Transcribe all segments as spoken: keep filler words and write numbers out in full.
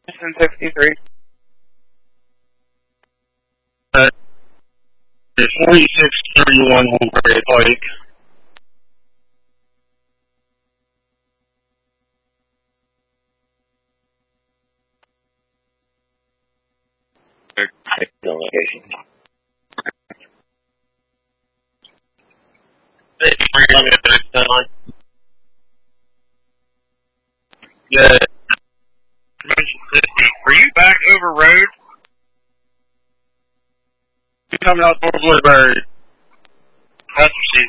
sixty-three. Uh, forty-six thirty-one Woolbury Pike. Location. Yeah. Were you back over road? You're coming out towards Woodbury. That's received.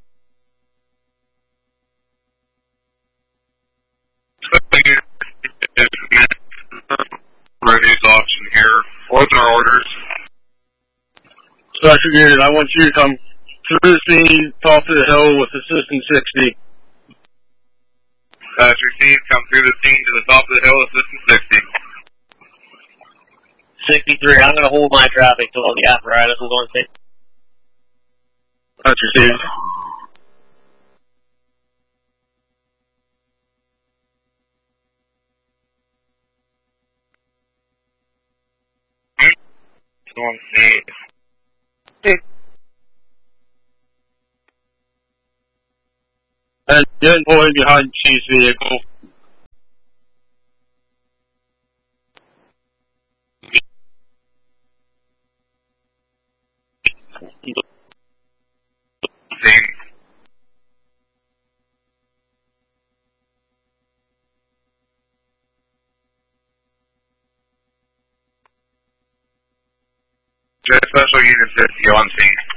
Ready's option here. What's our orders? Special unit, I want you to come through the scene, top of the hill with assistant sixty. That's received. Come through the scene to the top of the hill, assistant sixty. sixty-three, I'm going to hold my traffic till all the apparatus is on station. That's received. On scene. And get employee behind Chief's vehicle. Scene. Jet Special Unit fifty on scene.